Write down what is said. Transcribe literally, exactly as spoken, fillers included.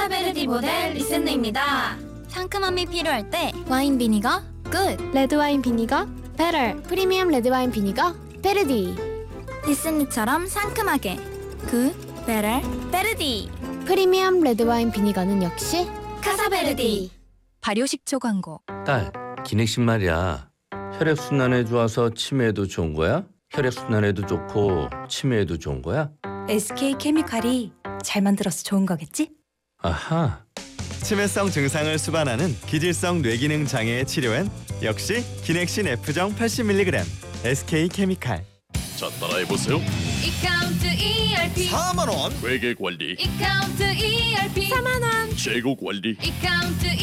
카사베르디 모델 리센느입니다. 상큼함이 필요할 때 와인 비니거 굿. 레드와인 비니거 베터. 프리미엄 레드와인 비니거 베르디. 리센느처럼 상큼하게 굿, 베터, 베르디. 프리미엄 레드와인 비니거는 역시 카사베르디. 발효식초 광고. 딸, 기넥신 말이야. 혈액순환에 좋아서 치매에도 좋은 거야? 혈액순환에도 좋고 치매에도 좋은 거야? 에스케이 케미칼이 잘 만들어서 좋은 거겠지? 아하. 치매성 증상을 수반하는 기질성 뇌기능 장애의 치료엔 역시 기넥신 F정 팔십 밀리그램 에스케이케미칼. 자, 따라해보세요. 이카운트 이알피 사만 원. 회계 관리, 이카운트 이알피 재고 관리, 이카운트